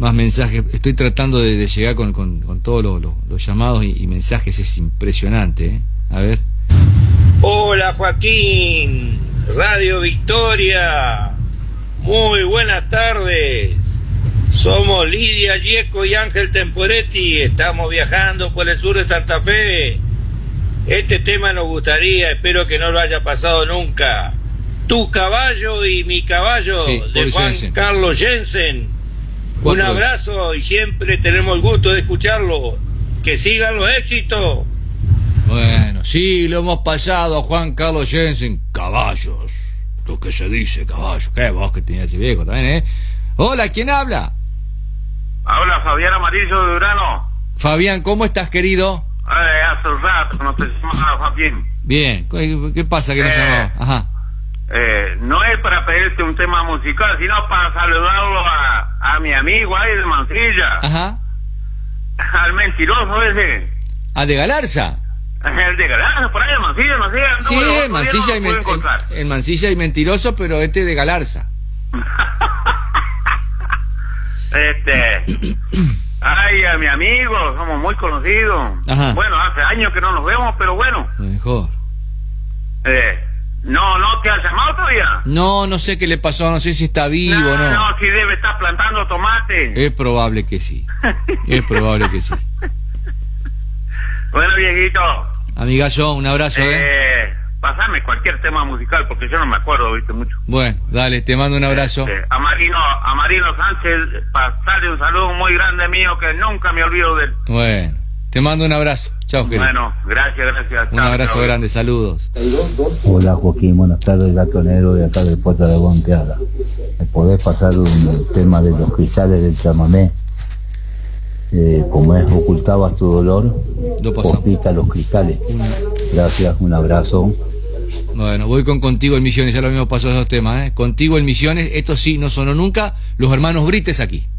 más mensajes. Estoy tratando de llegar con todos los llamados y mensajes. Es impresionante, ¿eh? A ver. Hola Joaquín, Radio Victoria, muy buenas tardes. Somos Lidia Yeco y Ángel Temporetti, estamos viajando por el sur de Santa Fe. Este tema nos gustaría, espero que no lo haya pasado nunca. Tu caballo y mi caballo, sí, de Juan Jensen. Carlos Jensen. Un abrazo y siempre tenemos el gusto de escucharlo. Que sigan los éxitos. Bueno, sí, lo hemos pasado a Juan Carlos Jensen. Caballos, lo que se dice, caballos. Qué voz que tenía ese viejo también, ¿eh? Hola, ¿quién habla? Habla Fabián Amarillo de Urano. Fabián, ¿cómo estás, querido? Hace un rato no te llamaba, Joaquín. Bien, ¿qué pasa que no llamaba? Ajá. No es para pedirte un tema musical, sino para saludarlo a mi amigo ahí de Mansilla. Ajá. Al mentiroso ese. ¿Al de Galarza? El de Galarza, por ahí de Mansilla, no sé. Sí, en Mansilla hay mentiroso, pero este de Galarza. Ay, a mi amigo, somos muy conocidos. Ajá. Bueno, hace años que no nos vemos, pero bueno. Mejor. ¿No te has llamado todavía? No sé qué le pasó, no sé si está vivo o no. No, si debe estar plantando tomate. Es probable que sí. Es probable que sí. Bueno, viejito. Amigazo, un abrazo, Pasame cualquier tema musical, porque yo no me acuerdo, viste, mucho. Bueno, dale, te mando un abrazo. A Marino Sánchez, pasarle un saludo muy grande mío, que nunca me olvido de él. Bueno, te mando un abrazo. Chao, querido. Bueno, gracias. Un abrazo grande, saludos. Hola, Joaquín, buenas tardes, Gatonero de acá del Puerto de Bonteada. ¿Me podés pasar un tema de los cristales del chamamé? Como es Ocultabas tu dolor, Hospita los cristales. Gracias, un abrazo. Bueno, voy Contigo en Misiones, ya lo mismo pasó esos temas, ¿eh? Contigo en Misiones, esto sí, no sonó nunca, los hermanos Brites aquí.